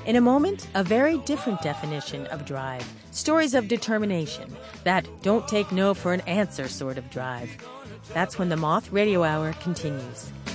In a moment, a very different definition of drive. Stories of determination. That don't take no for an answer sort of drive. That's when the Moth Radio Hour continues.